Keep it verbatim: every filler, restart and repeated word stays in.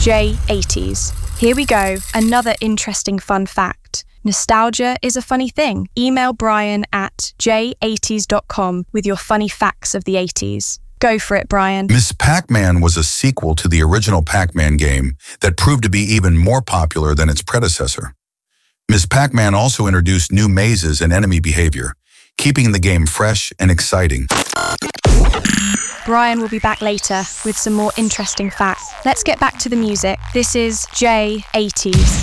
J eighties. Here we go, another interesting fun fact. Nostalgia is a funny thing. Email Brian at j eighties dot com with your funny facts of the eighties. Go for it, Brian. Miss Pac-Man was a sequel to the original Pac-Man game that proved to be even more popular than its predecessor. Miss Pac-Man also introduced new mazes and enemy behavior, keeping the game fresh and exciting. Brian will be back later with some more interesting facts. Let's get back to the music. This is J eighties.